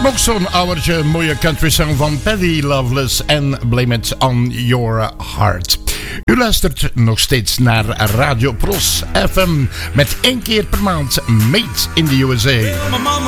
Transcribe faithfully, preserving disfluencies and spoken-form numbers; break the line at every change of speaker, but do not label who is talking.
Nog zo'n oudertje, mooie country song van Paddy Loveless en Blame It On Your Heart. U luistert nog steeds naar Radio Pros F M met één keer per maand Made in the U S A.